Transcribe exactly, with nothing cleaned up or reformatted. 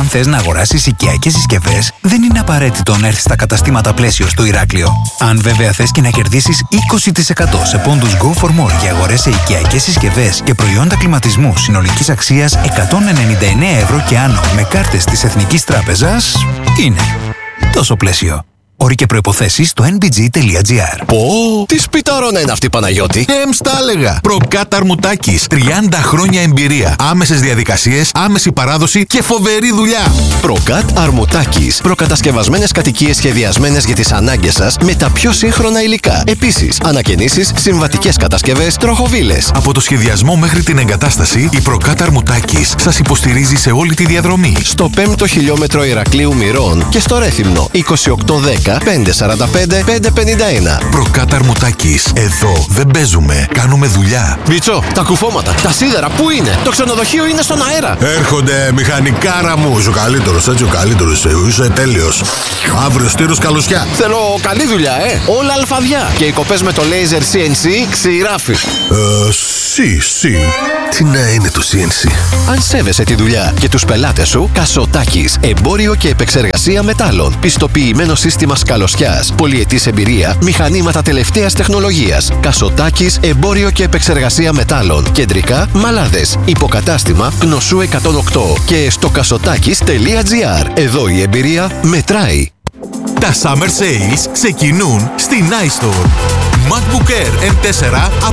Αν θες να αγοράσεις οικιακές συσκευές, δεν είναι απαραίτητο να έρθεις στα καταστήματα Πλαίσιο στο Ηράκλειο. Αν βέβαια θες και να κερδίσεις είκοσι τοις εκατό σε πόντους Go for More για αγορές σε οικιακές συσκευές και προϊόντα κλιματισμού συνολικής αξίας εκατόν ενενήντα εννέα ευρώ και άνω με κάρτες της Εθνικής Τράπεζας, είναι τόσο Πλαίσιο. Όροι και προϋποθέσεις στο εν μπι τζι τελεία τζι άρ. Πω, τι σπιταρόνα είναι αυτή, Παναγιώτη. Εμ στα έλεγα. Προκάτ Αρμουτάκης. τριάντα χρόνια εμπειρία. Άμεσες διαδικασίες, άμεση παράδοση και φοβερή δουλειά. Προκάτ Αρμουτάκης. Προκατασκευασμένες κατοικίες σχεδιασμένες για τις ανάγκες σας με τα πιο σύγχρονα υλικά. Επίσης, ανακαινήσεις, συμβατικές κατασκευές, τροχοβίλες. Από το σχεδιασμό μέχρι την εγκατάσταση, η Προκάτ Αρμουτάκης σας υποστηρίζει σε όλη τη διαδρομή. Στο πέμπτο χιλιόμετρο Ηρακλείου Μυρών και στο Ρέθυμνο είκοσι οκτώ δέκα πεντακόσια σαράντα πέντε πεντακόσια πενήντα ένα. Προκάτ Αρμουτάκης. Εδώ δεν παίζουμε, κάνουμε δουλειά. Μίτσο, τα κουφώματα, τα σίδερα, πού είναι? Το ξενοδοχείο είναι στον αέρα. Έρχονται, μηχανικάρα μου. Είσαι ο καλύτερος, έτσι ο καλύτερος. Είσαι τέλειος. Αύριο στήρος καλωσιά. Θέλω καλή δουλειά, ε. Όλα αλφαδιά. Και οι κοπές με το laser σι εν σι ξηράφι. Ε, σι, σι. Τι να είναι το σι εν σι? Αν σέβεσαι τη δουλειά και τους πελάτες σου, Κασοτάκης. Εμπόριο και επεξεργασία μετάλλων. Πιστοποιημένο σύστημα σκαλωσιάς. Πολυετής εμπειρία. Μηχανήματα τελευταίας τεχνολογίας. Κασοτάκης. Εμπόριο και επεξεργασία μετάλλων. Κεντρικά Μαλάδες. Υποκατάστημα Γνωσού εκατόν οκτώ. Και στο κασοτάκης τελεία τζι άρ. Εδώ η εμπειρία μετράει. Τα Summer Sales ξεκινούν στην iStore. MacBook Air εμ φορ από